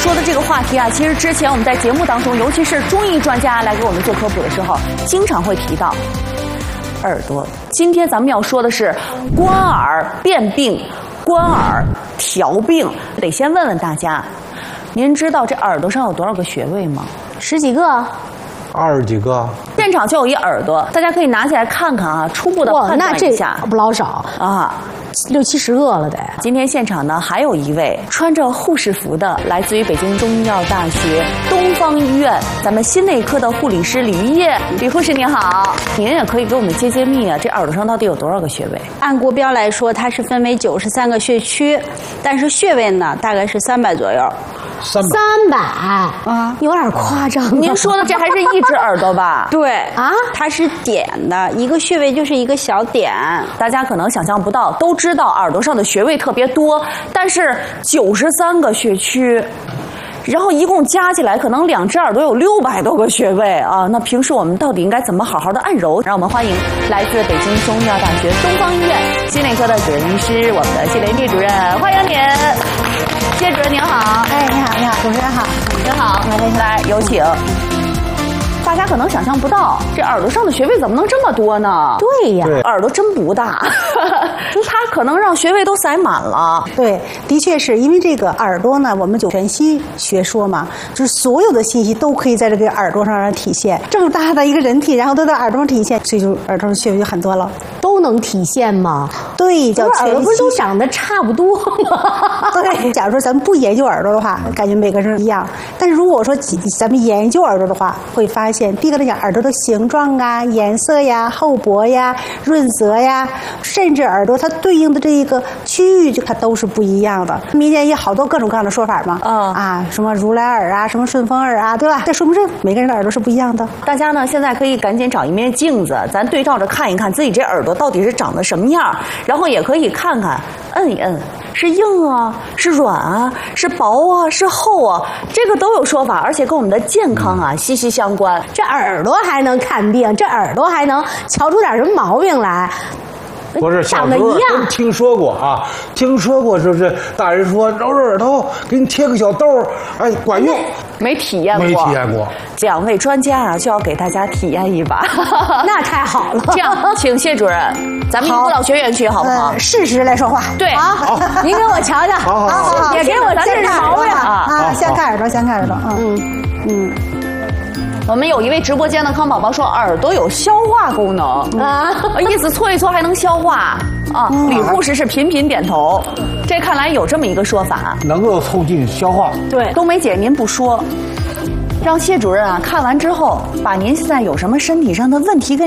说的这个话题啊，其实之前我们在节目当中，尤其是中医专家来给我们做科普的时候，经常会提到耳朵。今天咱们要说的是关耳辨病、关耳调病。得先问问大家，您知道这耳朵上有多少个穴位吗 ？10几个。 20几个， 现场就有一耳朵，大家可以拿起来看看啊，初步的判断一下。 那这不老少啊 ，60、70个了得。 今天现场呢还有一位穿着护士服的，来自于北京中医药大学东方医院咱们心内科的护理师李玉叶。李护士您好，您也可以给我们揭揭秘啊，这耳朵上到底有多少个穴位？ 按国标来说，它是分为93个穴区，但是穴位呢大概是300左右。 300啊，有点夸张。 您说的这还是一只耳朵吧？ 对啊，它是点的，一个穴位就是一个小点。 大家可能想象不到，都知道耳朵上的穴位特别多，但是93个穴区。然后一共加起来，可能2只耳朵有600多个穴位啊！那平时我们到底应该怎么好好的按揉？让我们欢迎来自北京中医药大学东方医院心内科的主任医师，我们的谢连丽主任，欢迎您。谢主任您好。 哎，你好，你好，主持人好， 您好，来有请。大家可能想象不到，这耳朵上的穴位怎么能这么多呢？ 对呀， 耳朵真不大，它可能让穴位都塞满了。 对，的确是因为这个耳朵呢，我们就全息学说嘛，就是所有的信息都可以在这个耳朵上体现。这么大的一个人体，然后都在耳朵上体现，所以就耳朵上穴位就很多了。 都能体现吗？ 对，叫全息。 耳朵不是都长得差不多吗？ 对，假如说咱们不研究耳朵的话，感觉每个人一样。但是如果说咱们研究耳朵的话，会发现第一个来讲，耳朵的形状啊、颜色呀、厚薄呀、润泽呀，甚至耳朵它对应的这一个区域，它都是不一样的。民间有好多各种各样的说法嘛，什么如来耳啊，什么顺风耳啊，对吧？这说明这每个人的耳朵是不一样的。 大家呢现在可以赶紧找一面镜子，咱对照着看一看自己这耳朵到底是长得什么样，然后也可以看看摁一摁，是硬啊，是软啊，是薄啊，是厚啊，这个都有说法，而且跟我们的健康啊息息相关。 这耳朵还能看病，这耳朵还能瞧出点什么毛病来。 不是长得一样， 都听说过啊，听说过，就是大人说揉揉耳朵，给你贴个小豆，哎，管用。 没体验过， 没体验过。 2位专家啊，就要给大家体验一把。 那太好了。 这样，请谢主任，咱们辅导学员去好不好？ 事实来说话。 对， 好，您给我瞧瞧， 好， 也给我先看毛病啊，先看耳朵，先看耳朵， 我们有一位直播间的康宝宝说耳朵有消化功能啊，意思搓一搓还能消化啊。李护士是频频点头，这看来有这么一个说法， 能够促进消化。 对，冬梅姐您不说，让谢主任啊看完之后，把您现在有什么身体上的问题跟